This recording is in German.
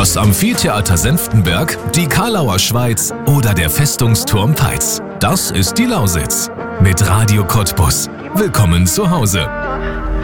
Das Amphitheater Senftenberg, die Kalauer Schweiz oder der Festungsturm Peitz. Das ist die Lausitz. Mit Radio Cottbus. Willkommen zu Hause.